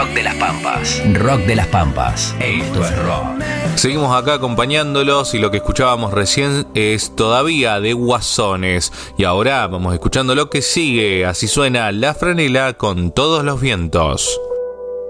Rock de las Pampas. Rock de las Pampas. Esto es rock. Seguimos acá acompañándolos y lo que escuchábamos recién es Todavía de Guasones. Y ahora vamos escuchando lo que sigue. Así suena La Franela con Todos los Vientos.